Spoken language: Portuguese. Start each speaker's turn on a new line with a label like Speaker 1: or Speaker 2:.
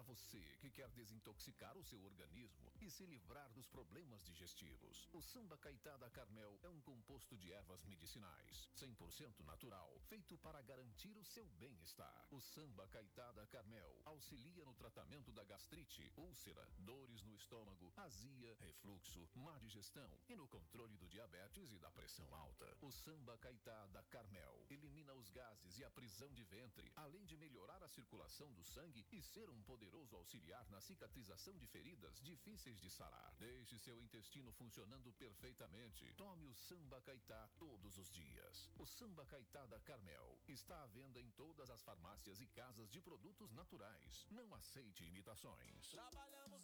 Speaker 1: você que quer desintoxicar o seu organismo e se livrar dos problemas digestivos. O Samba Caetá da Carmel é um composto de ervas medicinais, 100% natural, feito para garantir o seu bem-estar. O Samba Caetá da Carmel auxilia no tratamento da gastrite, úlcera, dores no estômago, azia, refluxo, má digestão e no controle do diabetes e da pressão alta. O Samba Caetá da Carmel elimina os gases e a prisão de ventre, além de melhorar a circulação do sangue e ser um poderoso auxiliar na cicatrização de feridas difíceis de sarar. Deixe seu intestino funcionando perfeitamente. Tome o Samba Caetá todos os dias. O Samba Caetá da Carmel está à venda em todas as farmácias e casas de produtos naturais. Não aceite imitações.
Speaker 2: Trabalhamos